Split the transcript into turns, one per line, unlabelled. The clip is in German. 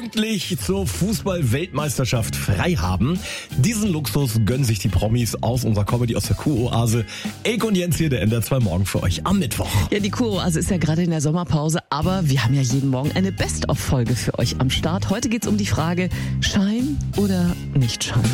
pünktlich zur Fußball-Weltmeisterschaft frei haben. Diesen Luxus gönnen sich die Promis aus unserer Comedy, aus der Kuroase. Eik und Jens hier, der NDR 2 Morgen für euch am Mittwoch.
Ja, die Kuroase ist ja gerade in der Sommerpause, aber wir haben ja jeden Morgen eine Best-of-Folge für euch am Start. Heute geht's um die Frage, Schein oder nicht Schein?